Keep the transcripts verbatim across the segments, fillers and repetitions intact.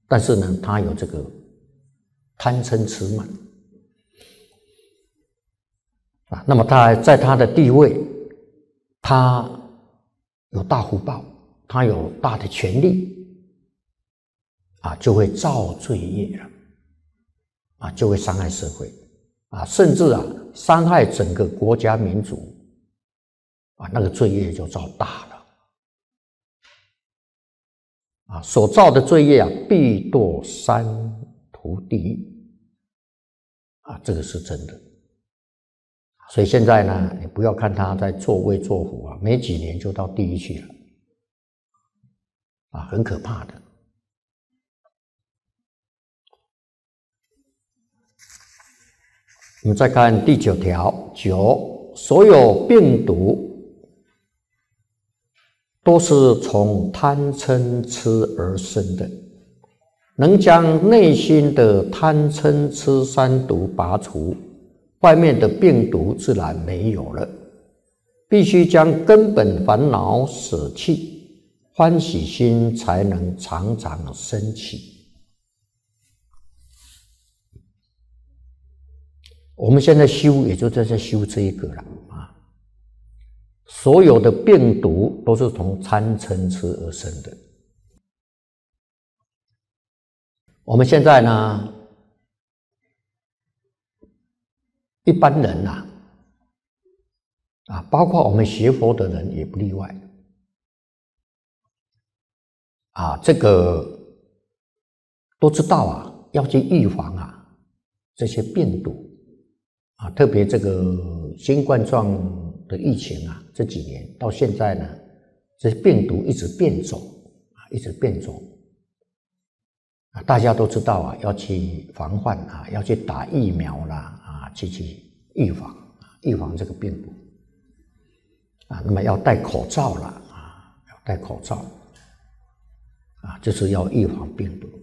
但是呢，他有这个贪嗔痴慢啊，那么他在他的地位，他有大福报，他有大的权力啊，就会造罪业了啊，就会伤害社会啊，甚至啊伤害整个国家民族啊，那个罪业就造大了啊，所造的罪业啊，必堕三途地狱啊，这个是真的。所以现在呢，你不要看他在作威作福啊，没几年就到地狱去了啊，很可怕的。我们再看第九条，九，所有病毒都是从贪嗔痴而生的，能将内心的贪嗔痴三毒拔除，外面的病毒自然没有了。必须将根本烦恼舍弃，欢喜心才能常常升起。我们现在修，也就在这修这一个了啊。所有的病毒都是从贪嗔痴而生的。我们现在呢，一般人呐、啊，啊，包括我们学佛的人也不例外。啊，这个都知道啊，要去预防啊这些病毒啊，特别这个新冠状的疫情啊，这几年到现在呢，这病毒一直变种啊，一直变种啊，大家都知道啊，要去防范啊，要去打疫苗啦啊，去去预防预防这个病毒啊，那么要戴口罩啦啊，要戴口罩啊，就是要预防病毒。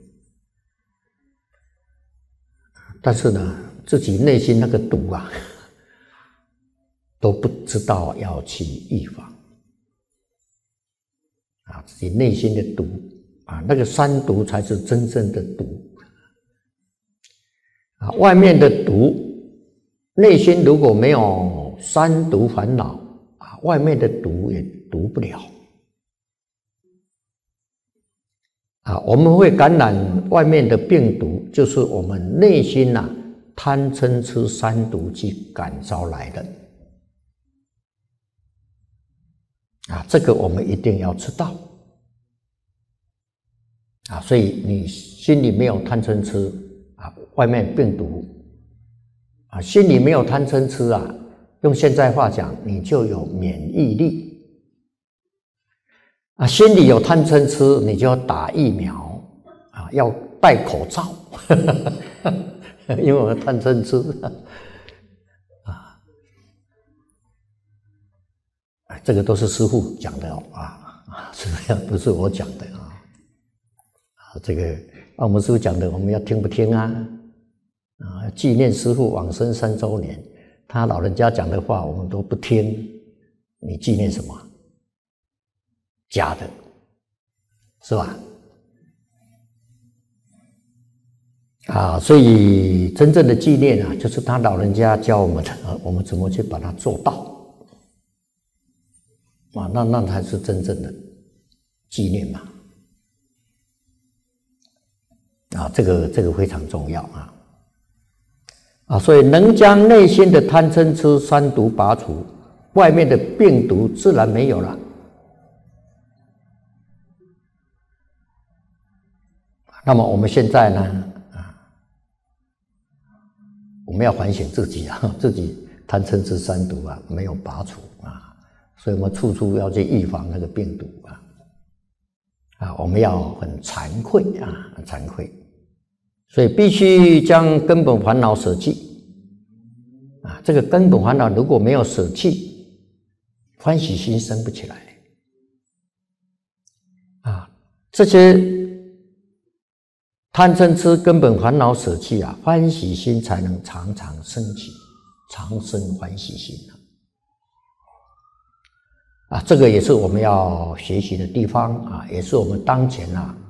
但是呢，自己内心那个毒啊，都不知道要去预防啊，自己内心的毒啊，那个三毒才是真正的毒啊，外面的毒，内心如果没有三毒烦恼啊，外面的毒也毒不了啊。我们会感染外面的病毒，就是我们内心啊贪嗔痴三毒去感召来的啊，这个我们一定要知道啊。所以你心里没有贪嗔痴啊，外面病毒啊，心里没有贪嗔痴啊，用现在话讲，你就有免疫力啊。心里有贪嗔痴，你就要打疫苗啊，要戴口罩，因为我们贪嗔痴啊，这个都是师父讲的哦啊，是这样，不是我讲的啊。啊，这个啊，我们师父讲的，我们要听不听啊？啊，纪念师父往生三周年，他老人家讲的话我们都不听，你纪念什么？假的，是吧？啊，所以真正的纪念啊，就是他老人家教我们的，啊，我们怎么去把它做到啊？那那才是真正的纪念嘛！啊，这个这个非常重要啊！啊，所以能将内心的贪嗔痴三毒拔除，外面的病毒自然没有了。那么我们现在呢？我们要反省自己啊，自己贪嗔痴三毒啊没有拔除啊，所以我们处处要去预防那个病毒啊，啊，我们要很惭愧啊，很惭愧，所以必须将根本烦恼舍弃啊。这个根本烦恼如果没有舍弃，欢喜心生不起来啊。这些贪嗔痴根本烦恼舍弃啊，欢喜心才能常常升起，常生欢喜心啊！啊，这个也是我们要学习的地方啊，也是我们当前啊